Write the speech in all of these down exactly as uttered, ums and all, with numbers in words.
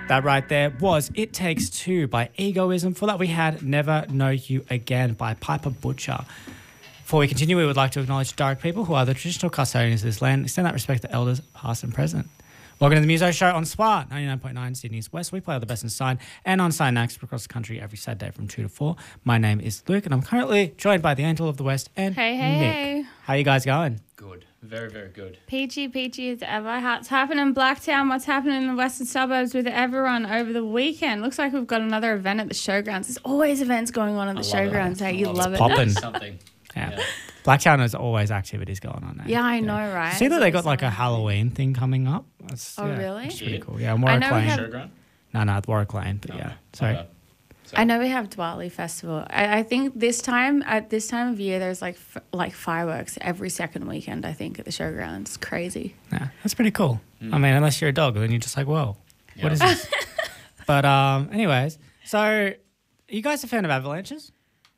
That right there was It Takes Two by Egoism. For that we had Never Know You Again by Piper Butcher. Before we continue, we would like to acknowledge Darug people who are the traditional custodians of this land. Extend that respect to elders past and present. Welcome to the Muso Show on Spark, ninety-nine point nine Sydney's West. We play all the best in Sign and on Sign Acts across the country every Saturday from two to four. My name is Luke and I'm currently joined by the Angel of the West and Hey, hey, Nick. hey. How you guys going? Good. Very, very good. Peachy, peachy as ever. What's happening in Blacktown? What's happening in the western suburbs with everyone over the weekend? Looks like we've got another event at the showgrounds. There's always events going on at the I love showgrounds. it. Hey, I you love love it. it. Poppin'. Something. Yeah. Yeah. Blacktown has always activities going on there. Yeah, I know, right? See that they got It's like a always Halloween thing coming up? That's, Oh, yeah, really? It's pretty Yeah. cool. Yeah, I Warwick know we Lane. have- Showground? No, no, Warwick Lane, but No, yeah. not Sorry. bad. So- I know we have Diwali festival. I, I think this time at this time of year, there's like f- like fireworks every second weekend. I think at the showgrounds. It's crazy. Yeah, that's pretty cool. Mm. I mean, unless you're a dog, then you're just like, whoa, Yeah. what is this? But um, anyways, so are you guys a fan of Avalanches?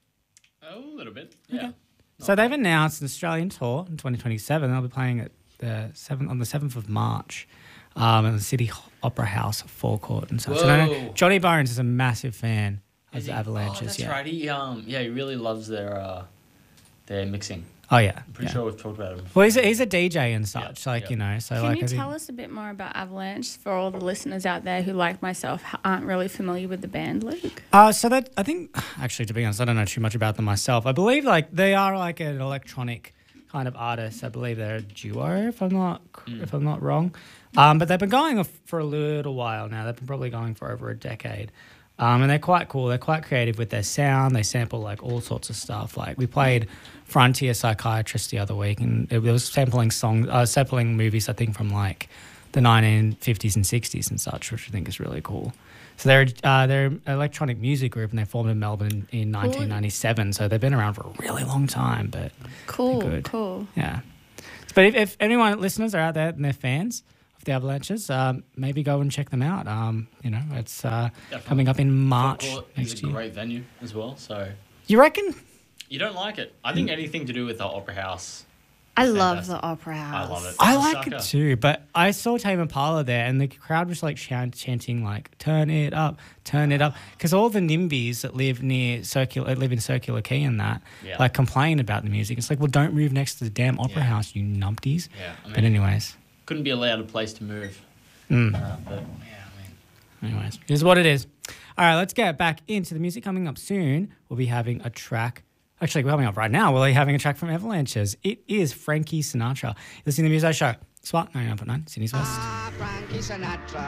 A little bit. Yeah. So they've announced an Australian tour in twenty twenty-seven. They'll be playing at the seventh on the seventh of March, um, in the City Opera House forecourt and such. And I know Whoa. Johnny Bones is a massive fan of Is the he? Avalanches. Oh, that's yeah. right. He um yeah he really loves their uh their mixing. Oh yeah. I'm pretty yeah. sure we've talked about him. Well, he's a, he's a D J and such, Yeah, like yeah. you know. So Can like, you I think- tell us a bit more about Avalanche for all the listeners out there who, like myself, h- aren't really familiar with the band, Luke? Uh, so that I think actually, to be honest, I don't know too much about them myself. I believe like they are like an electronic kind of artist. I believe they're a duo, if I'm not if I'm not wrong. Um, but they've been going f- for a little while now. They've been probably going for over a decade. Um, and they're quite cool. They're quite creative with their sound. They sample like all sorts of stuff. Like we played Frontier Psychiatrist the other week, and it was sampling songs, uh, sampling movies. I think from like the nineteen fifties and sixties and such, which I think is really cool. So they're uh, they're an electronic music group, and they formed in Melbourne in nineteen ninety-seven. So they've been around for a really long time. But Cool, good. cool. yeah, but if, if anyone listeners are out there and they're fans of the Avalanches, um, maybe go and check them out. Um, you know, it's uh, Definitely. coming up in March Forecourt is next a year. great venue as well. So You reckon? you don't like it? I think anything to do with the Opera House. I is love fantastic. the Opera House. I love it. I It's a like sucker. it too, but I saw Tame Impala there, and the crowd was like chant- chanting like "Turn it up, turn it up," because all the NIMBYs that live near circular, live in Circular Quay and that, Yeah. like complain about the music. It's like, well, don't move next to the damn opera Yeah. house, you numpties. Yeah. I mean, But anyways, couldn't be allowed a place to move. mm, Uh, but yeah, I mean. anyways, here's what it is. All right, let's get back into the music. Coming up soon, we'll be having a track. Actually, we're coming up right now. We'll be having a track from Avalanches. It is Frankie Sinatra. Listening to the Muso Show. Swat ninety-nine point nine, Sydney's West. Ah, Frankie Sinatra.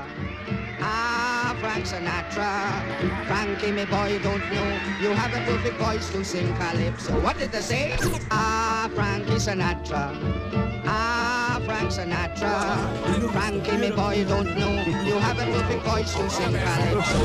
Ah, Frank Sinatra. Frankie, me boy, don't know. You have a perfect voice to sing calypso. What did they say? Ah, Frankie Sinatra. Ah, Frank Sinatra. Frankie, me boy, don't know. You have a perfect voice to sing calypso.